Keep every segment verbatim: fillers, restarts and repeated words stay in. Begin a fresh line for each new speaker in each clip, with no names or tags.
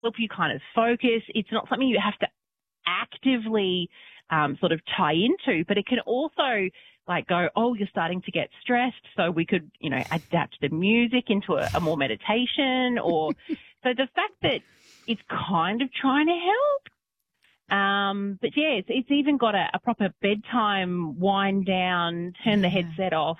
help you kind of focus. It's not something you have to actively um, sort of tie into, but it can also like go, oh, you're starting to get stressed. So we could, you know, adapt the music into a, a more meditation or so the fact that it's kind of trying to help. Um, but yeah, it's, it's even got a, a proper bedtime wind down, turn the headset off.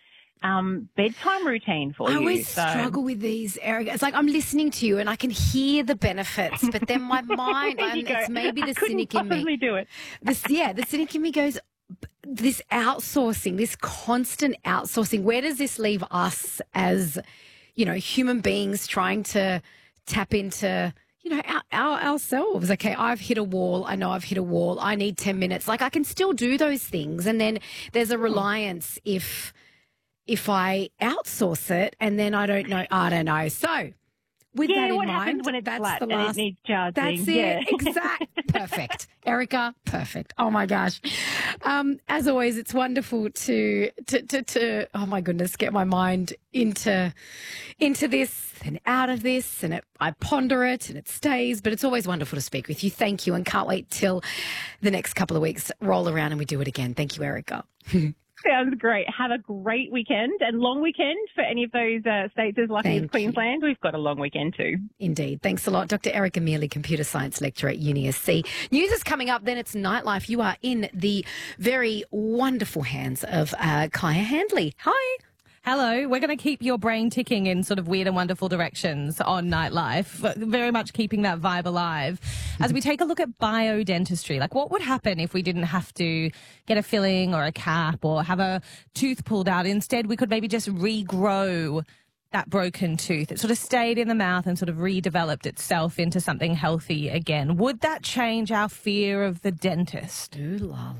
Um, bedtime routine for
I
you.
I always
so.
struggle with these, Erica. It's like I'm listening to you and I can hear the benefits, but then my mind, and
go,
it's maybe the
I couldn't
cynic in me.
possibly do it.
This, yeah, the cynic in me goes, this outsourcing, this constant outsourcing, where does this leave us as, you know, human beings trying to tap into, you know, our, our, ourselves? Okay, I've hit a wall. I know I've hit a wall. I need ten minutes. Like I can still do those things. And then there's a reliance if... if I outsource it and then I don't know, I don't know. So with
yeah,
that in
what
mind,
happens when it's
that's
flat
the last,
and it needs charging?
That's
yeah.
it. Exact. Perfect. Erica, perfect. Oh my gosh. Um, as always, it's wonderful to, to, to, to, oh my goodness, get my mind into, into this and out of this, and it, I ponder it and it stays, but it's always wonderful to speak with you. Thank you. And can't wait till the next couple of weeks roll around and we do it again. Thank you, Erica.
Sounds great. Have a great weekend and long weekend for any of those uh, states as lucky
Thank
as Queensland. You. We've got a long weekend too.
Indeed. Thanks a lot. Doctor Erica Mealy, Computer Science Lecturer at U N I S C. News is coming up, then it's Nightlife. You are in the very wonderful hands of uh, Kaya Handley. Hi.
Hello, we're going to keep your brain ticking in sort of weird and wonderful directions on Nightlife, very much keeping that vibe alive. As we take a look at biodentistry, like what would happen if we didn't have to get a filling or a cap or have a tooth pulled out? Instead, we could maybe just regrow that broken tooth. It sort of stayed in the mouth and sort of redeveloped itself into something healthy again. Would that change our fear of the dentist?
Ooh la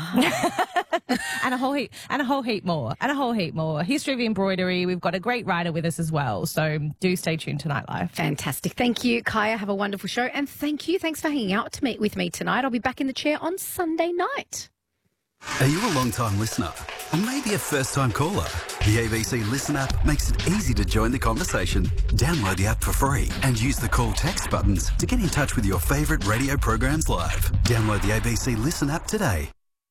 la.
and a whole heap, and a whole heap more, and a whole heap more. History of embroidery. We've got a great writer with us as well. So do stay tuned to Nightlife.
Fantastic. Thank you, Kaya. Have a wonderful show. And thank you. Thanks for hanging out to meet with me tonight. I'll be back in the chair on Sunday night.
Are you a long-time listener or maybe a first-time caller? The A B C Listen app makes it easy to join the conversation. Download the app for free and use the call text buttons to get in touch with your favourite radio programs live. Download the A B C Listen app today.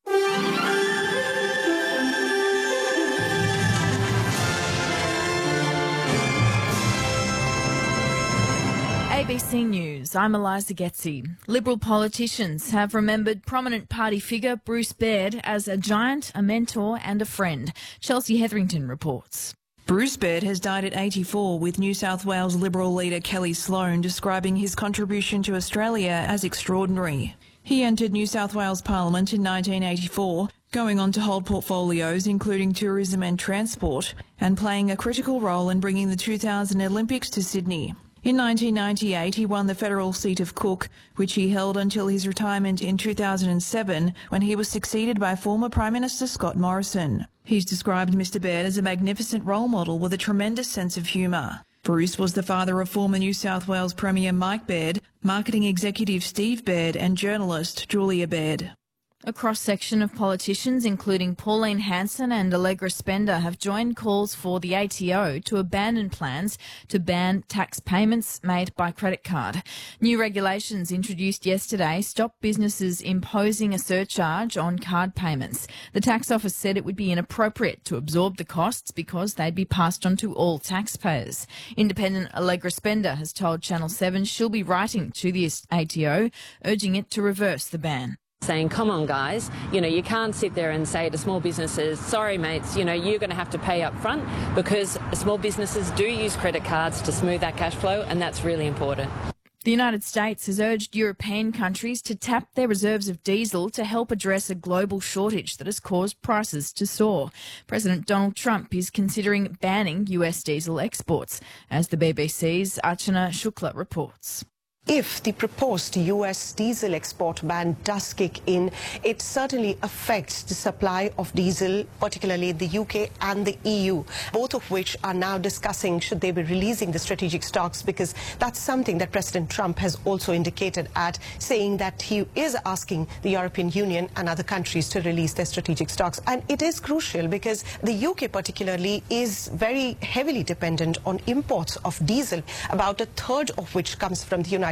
A B C News, I'm Eliza Getzi. Liberal politicians have remembered prominent party figure Bruce Baird as a giant, a mentor and a friend. Chelsea Hetherington reports.
Bruce Baird has died at eighty-four, with New South Wales Liberal leader Kelly Sloan describing his contribution to Australia as extraordinary. He entered New South Wales Parliament in nineteen eighty-four, going on to hold portfolios including tourism and transport, and playing a critical role in bringing the two thousand Olympics to Sydney. In nineteen ninety-eight, he won the federal seat of Cook, which he held until his retirement in two thousand seven, when he was succeeded by former Prime Minister Scott Morrison. He's described Mr Baird as a magnificent role model with a tremendous sense of humour. Bruce was the father of former New South Wales Premier Mike Baird, marketing executive Steve Baird and journalist Julia Baird.
A cross-section of politicians, including Pauline Hanson and Allegra Spender, have joined calls for the A T O to abandon plans to ban tax payments made by credit card. New regulations introduced yesterday stop businesses imposing a surcharge on card payments. The tax office said it would be inappropriate to absorb the costs because they'd be passed on to all taxpayers. Independent Allegra Spender has told Channel seven she'll be writing to the A T O, urging it to reverse the ban.
Saying, come on guys, you know, you can't sit there and say to small businesses, sorry mates, you know, you're going to have to pay up front, because small businesses do use credit cards to smooth that cash flow, and that's really important.
The United States has urged European countries to tap their reserves of diesel to help address a global shortage that has caused prices to soar. President Donald Trump is considering banning U S diesel exports, as the B B C's Archana Shukla reports.
If the proposed U S diesel export ban does kick in, it certainly affects the supply of diesel, particularly the U K and the E U, both of which are now discussing should they be releasing the strategic stocks, because that's something that President Trump has also indicated at, saying that he is asking the European Union and other countries to release their strategic stocks. And it is crucial because the U K particularly is very heavily dependent on imports of diesel, about a third of which comes from the United